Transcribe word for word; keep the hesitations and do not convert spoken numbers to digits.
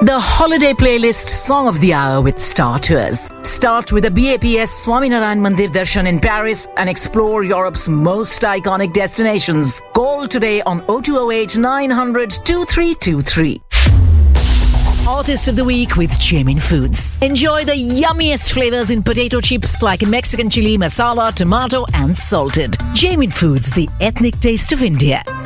The holiday playlist Song of the Hour with Star Tours. Start with the B A P S Swaminarayan Mandir Darshan in Paris and explore Europe's most iconic destinations. Call today on oh two oh eight, nine hundred, two three two three. Artist of the Week with Jamin Foods. Enjoy the yummiest flavors in potato chips like Mexican chili, masala, tomato and salted. Jamin Foods, the ethnic taste of India.